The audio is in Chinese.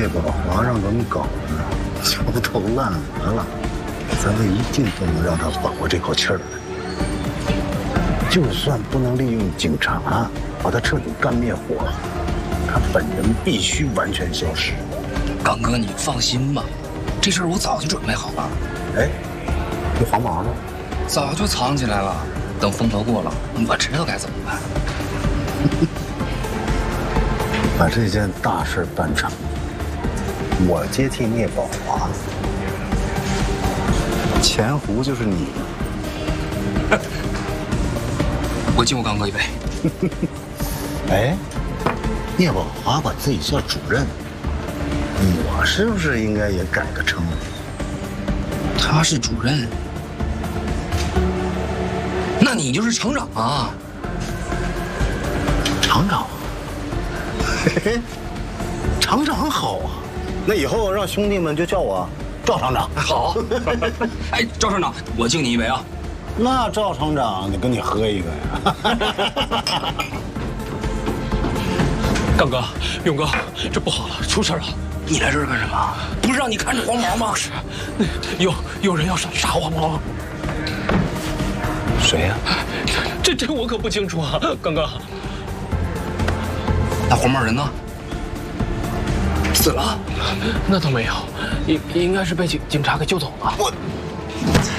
聂宝华让咱们搞的，焦头烂额了。咱们一定不能让他缓过这口气儿来。就算不能利用警察把他彻底干灭火，他本人必须完全消失。 刚哥，你放心吧，这事儿我早就准备好了。 哎，这黄毛呢？ 早就藏起来了，等风头过了，我知道该怎么办。 把这件大事办成，我接替聂宝华，钱湖就是你的。 我敬我刚哥一杯。 哎，聂宝华把自己叫主任，我是不是应该也改个称？ 他是主任，那你就是厂长啊。 厂长，嘿嘿，厂长好啊。那以后让兄弟们就叫我赵厂长。 好。哎，赵厂长，我敬你一杯啊。 那赵厂长得跟你喝一个呀。 刚哥，勇哥，这不好了，出事了！ 你来这儿干什么？不是让你看着黄毛吗？ 不是，有人要杀黄毛。 谁呀？ 这我可不清楚啊，刚哥。 那黄毛人呢？死了？ 那倒没有，应该是被警察给救走了。 我。